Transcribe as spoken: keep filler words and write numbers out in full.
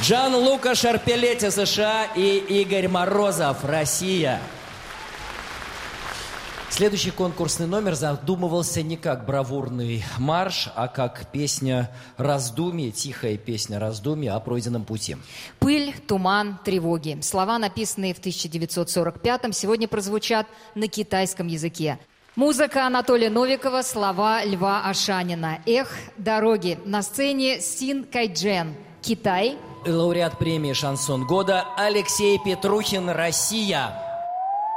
Джан-Лука Шарпелетти, США, и Игорь Морозов, Россия. Следующий конкурсный номер задумывался не как бравурный марш, а как песня раздумий, тихая песня раздумий о пройденном пути. «Пыль, туман, тревоги». Слова, написанные в тысяча девятьсот сорок пятом, сегодня прозвучат на китайском языке. Музыка Анатолия Новикова, слова Льва Ашанина. «Эх, дороги». На сцене Син Кайджен, Китай. Лауреат премии «Шансон года» Алексей Петрухин, Россия.